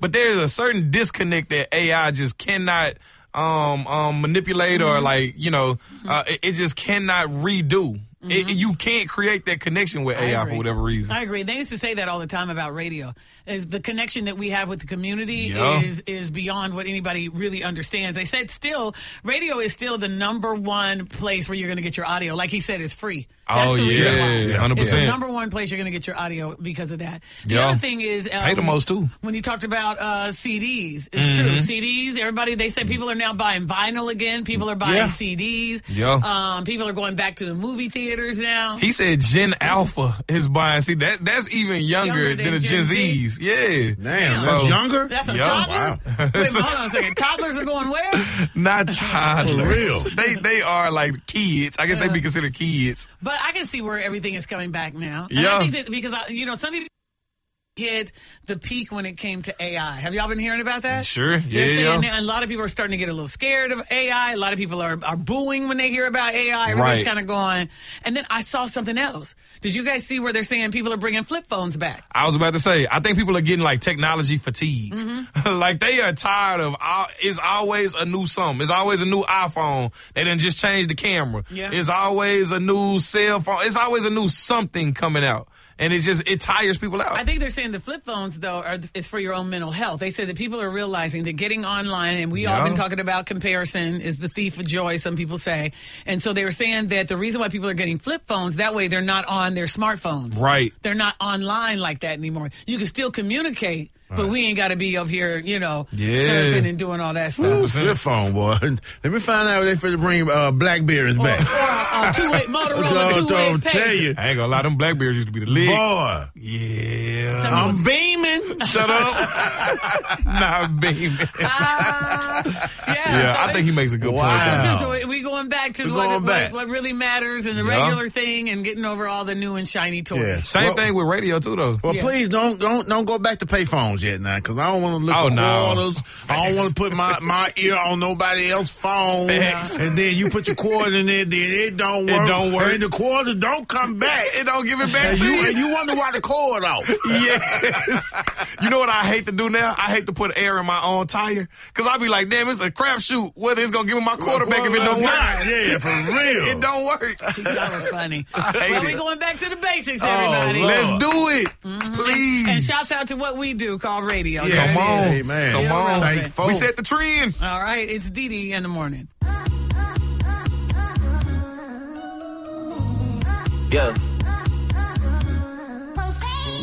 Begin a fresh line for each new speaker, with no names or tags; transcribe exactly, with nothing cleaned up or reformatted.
but there's a certain disconnect that A I just cannot um, um, manipulate mm-hmm. or like, you know, uh, it, it just cannot redo. Mm-hmm. It, you can't create that connection with A I for whatever reason.
I agree. They used to say that all the time about radio. Is the connection that we have with the community
yeah.
is is beyond what anybody really understands. They said still, radio is still the number one place where you're going to get your audio. Like he said, it's free. That's
oh,
the reason
yeah,
why.
one hundred percent.
It's the number one place you're going to get your audio because of that. The
yeah.
other thing is... Um,
Pay the most, too.
When you talked about uh, C Ds, it's
mm-hmm.
true. C Ds, everybody, they said people are now buying vinyl again. People are buying
yeah.
C Ds.
Yeah.
Um, people are going back to the movie theaters now.
He said Gen Alpha is buying. See, that that's even younger,
Younger
than,
than
the Gen,
Gen Z?
Zs. Yeah.
Damn,
So-
that's younger?
That's a
Yeah.
toddler?
Wow.
Wait, hold on a second. Toddlers are going where?
Not toddlers.
For real.
They they are like kids. I guess they be considered kids.
But I can see where everything is coming back now. And
Yeah.
I think that because, I, you know, some people hit the peak when it came to A I. Have y'all been hearing about that?
Sure.
They're
Yeah,
saying
yeah.
that a lot of people are starting to get a little scared of A I. A lot of people are, are booing when they hear about A I. Everybody's
Right.
kind of going. And then I saw something else. Did you guys see where they're saying people are bringing flip phones back?
I was about to say, I think people are getting like technology fatigue.
Mm-hmm.
Like they are tired of, all, it's always a new something. It's always a new iPhone. They done just changed the camera.
Yeah.
It's always a new cell phone. It's always a new something coming out. And it just, it tires people out.
I think they're saying the flip phones, though, are is for your own mental health. They said that people are realizing that getting online, and we all
Yeah.
been talking about comparison is the thief of joy, some people say. And so they were saying that the reason why people are getting flip phones, that way they're not on their smartphones.
Right.
They're not online like that anymore. You can still communicate, but we ain't got to be up here, you know,
Yeah.
surfing and doing all that stuff.
Ooh, flip phone, boy. Let me find out if they finna bring uh, Blackberries
Or,
back.
or a two-way Motorola
I'll
two-way
tell
page.
you.
I ain't gonna lie, them Blackberries used to be the lick.
Boy,
Yeah.
I'm beaming.
Shut up. Not beaming.
Ah, yeah,
Yeah,
so
I
they-
think he makes a good
Wow.
point.
So, so we going back to
We're
what,
going
what,
back.
what really matters and the
Yeah.
regular thing and getting over all the new and shiny toys.
Yeah.
Same
Well-
thing with radio too, though.
Well,
Yeah.
please don't don't don't go back to pay phones yet now, because I don't want to look
Oh,
for
no.
quarters. I don't want to put my, my ear on nobody else's phone,
Facts.
and then you put your quarter in there, then it don't
It
work.
don't work.
And the quarter don't come back.
It don't give it back
And
to
you,
you.
and you wonder why the cord off.
Yes. You know what I hate to do now? I hate to put air in my own tire. Because I be like, damn, it's a crapshoot whether it's going to give me my quarterback if it don't work.
Yeah, for real.
It don't work.
Y'all are funny.
I hate
Well,
it.
we going back to the basics, everybody.
Lord.
Let's do it. Please.
And shouts out to what we do called radio.
Yeah,
Come on.
Hey, man.
Come on.
Thankful.
We set the trend.
All right, it's Dee Dee in the morning.
Yeah.